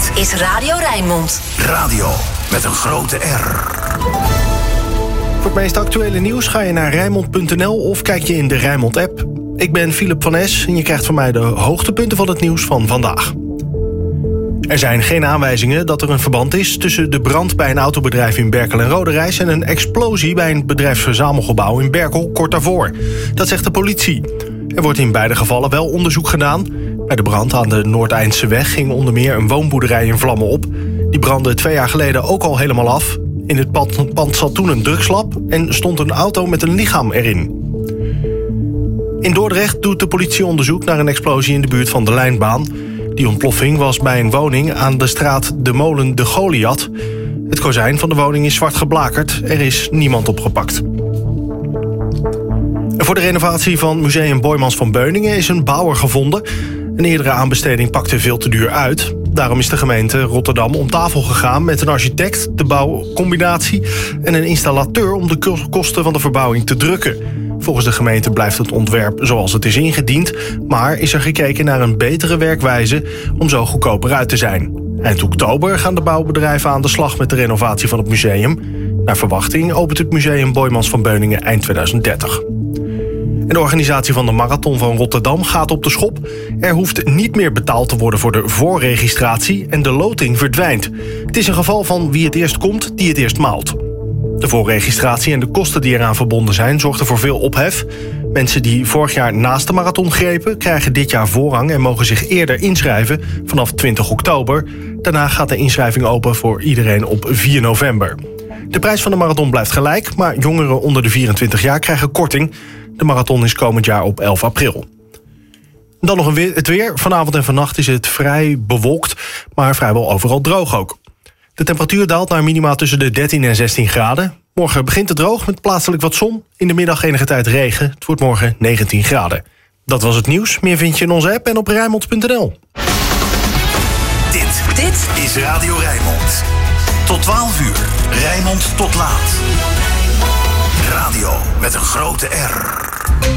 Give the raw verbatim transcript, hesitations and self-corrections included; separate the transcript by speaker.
Speaker 1: Dit is Radio Rijnmond.
Speaker 2: Radio met een grote R.
Speaker 3: Voor het meest actuele nieuws ga je naar Rijnmond punt n l of kijk je in de Rijnmond-app. Ik ben Philip van Es en je krijgt van mij de hoogtepunten van het nieuws van vandaag. Er zijn geen aanwijzingen dat er een verband is tussen de brand bij een autobedrijf in Berkel en Roderijs en een explosie bij een bedrijfsverzamelgebouw in Berkel kort daarvoor. Dat zegt de politie. Er wordt in beide gevallen wel onderzoek gedaan. Bij de brand aan de Noordeindse ging onder meer een woonboerderij in vlammen op. Die brandde twee jaar geleden ook al helemaal af. In het pand, pand zat toen een drugslab en stond een auto met een lichaam erin. In Dordrecht doet de politie onderzoek naar een explosie in de buurt van de Lijnbaan. Die ontploffing was bij een woning aan de straat De Molen de Goliath. Het kozijn van de woning is zwart geblakerd. Er is niemand opgepakt. En voor de renovatie van Museum Boijmans van Beuningen is een bouwer gevonden. Een eerdere aanbesteding pakte veel te duur uit. Daarom is de gemeente Rotterdam om tafel gegaan met een architect, de bouwcombinatie en een installateur om de kosten van de verbouwing te drukken. Volgens de gemeente blijft het ontwerp zoals het is ingediend, maar is er gekeken naar een betere werkwijze om zo goedkoper uit te zijn. Eind oktober gaan de bouwbedrijven aan de slag met de renovatie van het museum. Naar verwachting opent het Museum Boijmans van Beuningen eind tweeduizend dertig. En de organisatie van de Marathon van Rotterdam gaat op de schop. Er hoeft niet meer betaald te worden voor de voorregistratie en de loting verdwijnt. Het is een geval van wie het eerst komt, die het eerst maalt. De voorregistratie en de kosten die eraan verbonden zijn zorgden voor veel ophef. Mensen die vorig jaar naast de marathon grepen krijgen dit jaar voorrang en mogen zich eerder inschrijven vanaf twintig oktober. Daarna gaat de inschrijving open voor iedereen op vier november. De prijs van de marathon blijft gelijk, maar jongeren onder de vierentwintig jaar krijgen korting. De marathon is komend jaar op elf april. Dan nog een weer, het weer. Vanavond en vannacht is het vrij bewolkt, maar vrijwel overal droog ook. De temperatuur daalt naar minima tussen de dertien en zestien graden. Morgen begint het droog met plaatselijk wat zon. In de middag enige tijd regen. Het wordt morgen negentien graden. Dat was het nieuws. Meer vind je in onze app en op Rijnmond punt n l.
Speaker 2: Dit, dit is Radio Rijnmond. Tot twaalf uur. Rijnmond tot laat. Radio met een grote R.